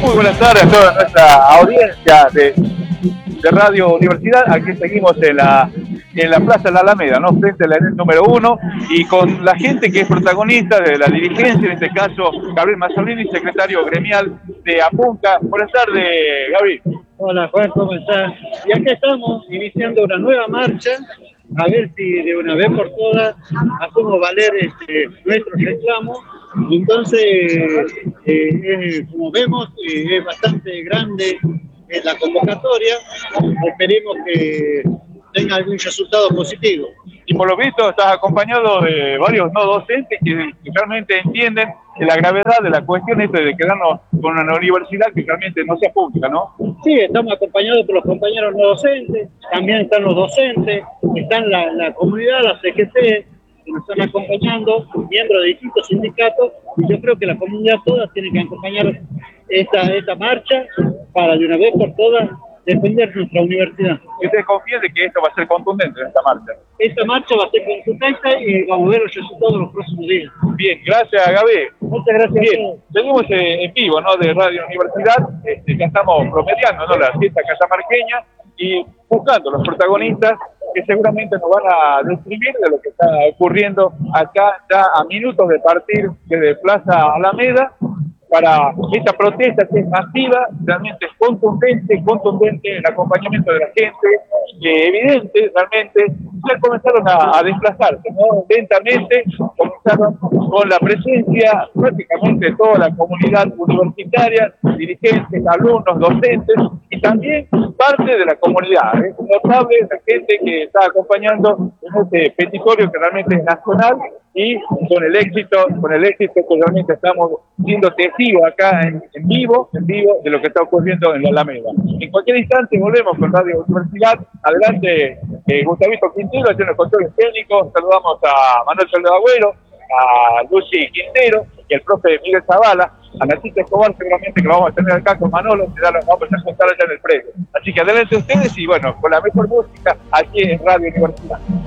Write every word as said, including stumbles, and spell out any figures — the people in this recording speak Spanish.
Muy buenas tardes a toda nuestra audiencia de, de Radio Universidad. Aquí seguimos en la, en la Plaza de la Alameda, ¿no? Frente a la número uno, y con la gente que es protagonista de la dirigencia, en este caso Gabriel Mazzolini, secretario gremial de Apunca. Buenas tardes, Gabriel. Hola Juan, ¿cómo estás? Y acá estamos iniciando una nueva marcha, a ver si de una vez por todas hacemos valer este, nuestros reclamos. Entonces, eh, eh, como vemos, eh, es bastante grande eh, la convocatoria. Esperemos que tenga algún resultado positivo. Y por lo visto estás acompañado de varios no docentes que, que realmente entienden la gravedad de la cuestión esta de quedarnos con una universidad que realmente no sea pública, ¿no? Sí, estamos acompañados por los compañeros no docentes, también están los docentes, están la, la comunidad, la C G T, que nos están acompañando, miembros de distintos sindicatos, y yo creo que la comunidad toda tiene que acompañar esta, esta marcha para de una vez por todas defender nuestra universidad. ¿Y ustedes confían de que esto va a ser contundente en esta marcha? Esta marcha va a ser contundente y vamos a ver los resultados los próximos días. Bien, gracias, Gaby. Muchas gracias. Bien, seguimos eh, en vivo, ¿no? De Radio Universidad, este, ya estamos promediando, ¿no? La fiesta cajamarqueña y buscando los protagonistas que seguramente nos van a describir de lo que está ocurriendo acá ya a minutos de partir desde Plaza Alameda para esta protesta que es masiva, realmente es contundente, contundente el acompañamiento de la gente, eh, evidente realmente. Ya comenzaron a, a desplazarse, ¿no? Lentamente comenzaron con la presencia prácticamente de toda la comunidad universitaria, dirigentes, alumnos, docentes y también parte de la comunidad. Es notable la gente que está acompañando en este petitorio que realmente es nacional y con el éxito, con el éxito que realmente estamos siendo testigos acá en, en vivo, en vivo de lo que está ocurriendo en la Alameda. En cualquier instante volvemos con Radio Universidad. Adelante, eh, Gustavito Quintero, haciendo los controles técnicos. Saludamos a Manuel Soledad Agüero, a Lucy Quintero y al profe Miguel Zavala, a Nachita Escobar, seguramente que lo vamos a tener acá con Manolo, que ya lo vamos a contar allá en el predio. Así que adelante ustedes y bueno, con la mejor música aquí en Radio Universidad.